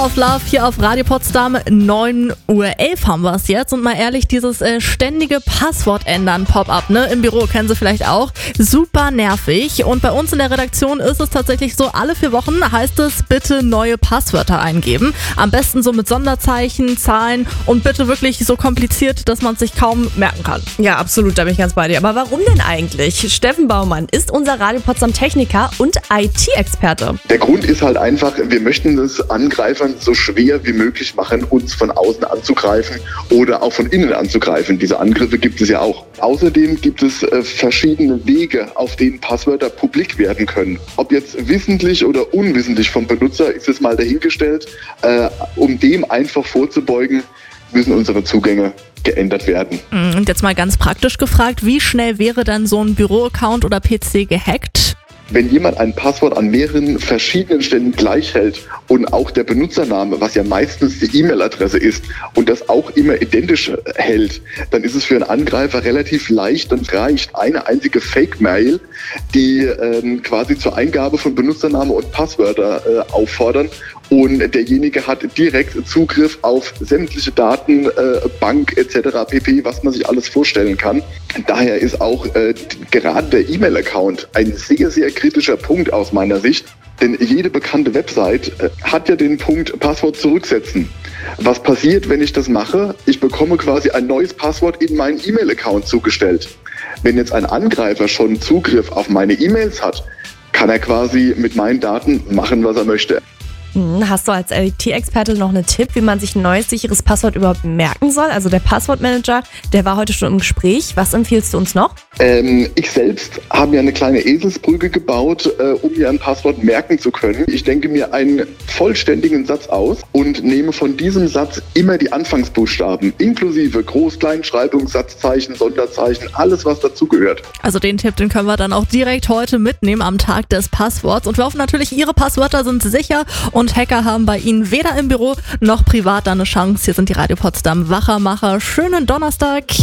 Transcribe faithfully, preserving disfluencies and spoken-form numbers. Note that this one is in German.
of Love hier auf Radio Potsdam. neun Uhr elf haben wir es jetzt. Und mal ehrlich, dieses äh, ständige Passwort ändern Pop-up, ne, im Büro, kennen Sie vielleicht auch. Super nervig. Und bei uns in der Redaktion ist es tatsächlich so, alle vier Wochen heißt es, bitte neue Passwörter eingeben. Am besten so mit Sonderzeichen, Zahlen und bitte wirklich so kompliziert, dass man es sich kaum merken kann. Ja, absolut, da bin ich ganz bei dir. Aber warum denn eigentlich? Steffen Baumann ist unser Radio Potsdam Techniker und I T-Experte. Der Grund ist halt einfach, wir möchten es Angreifern so schwer wie möglich machen, uns von außen anzugreifen oder auch von innen anzugreifen. Diese Angriffe gibt es ja auch. Außerdem gibt es äh, verschiedene Wege, auf denen Passwörter publik werden können. Ob jetzt wissentlich oder unwissentlich vom Benutzer, ist es mal dahingestellt. Äh, um dem einfach vorzubeugen, müssen unsere Zugänge geändert werden. Und jetzt mal ganz praktisch gefragt, wie schnell wäre dann so ein Büroaccount oder P C gehackt? Wenn jemand ein Passwort an mehreren verschiedenen Stellen gleich hält und auch der Benutzername, was ja meistens die E-Mail-Adresse ist, und das auch immer identisch hält, dann ist es für einen Angreifer relativ leicht. Dann reicht eine einzige Fake-Mail, die ähm, quasi zur Eingabe von Benutzername und Passwörter äh, auffordern. Und derjenige hat direkt Zugriff auf sämtliche Daten, äh, Bank et cetera pp., was man sich alles vorstellen kann. Daher ist auch äh, gerade der E-Mail-Account ein sehr, sehr kritischer Punkt aus meiner Sicht. Denn jede bekannte Website äh, hat ja den Punkt Passwort zurücksetzen. Was passiert, wenn ich das mache? Ich bekomme quasi ein neues Passwort in meinen E-Mail-Account zugestellt. Wenn jetzt ein Angreifer schon Zugriff auf meine E-Mails hat, kann er quasi mit meinen Daten machen, was er möchte. Hast du als I T-Experte noch einen Tipp, wie man sich ein neues, sicheres Passwort überhaupt merken soll? Also der Passwortmanager, der war heute schon im Gespräch. Was empfiehlst du uns noch? Ähm, ich selbst habe mir eine kleine Eselsbrücke gebaut, äh, um mir ein Passwort merken zu können. Ich denke mir einen vollständigen Satz aus und nehme von diesem Satz immer die Anfangsbuchstaben, inklusive Groß-, Kleinschreibung, Satzzeichen, Sonderzeichen, alles was dazugehört. Also den Tipp, den können wir dann auch direkt heute mitnehmen am Tag des Passworts. Und wir hoffen natürlich, Ihre Passwörter sind sicher und Und Hacker haben bei Ihnen weder im Büro noch privat eine Chance. Hier sind die Radio Potsdam Wachermacher. Schönen Donnerstag.